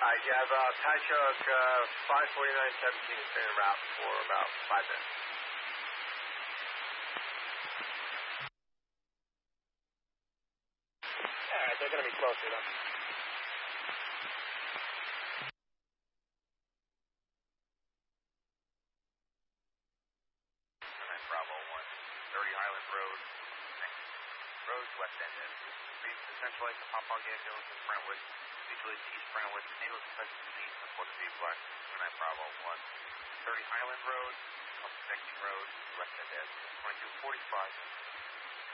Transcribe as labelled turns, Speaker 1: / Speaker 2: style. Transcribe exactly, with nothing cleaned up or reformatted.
Speaker 1: I have uh, Tychuck uh, five forty-nine seventeen is staying en route for about five minutes.
Speaker 2: All right, they're going to be closer then.
Speaker 3: Bravo one, thirty Highland Road, next road, west end. Please centralize the Pop Hog ambulance in Brentwood. Visually East Brentwood, ambulance present disease, report to be black, nine Bravo one, thirty Highland Road, connecting road, west end, twenty-two forty-five.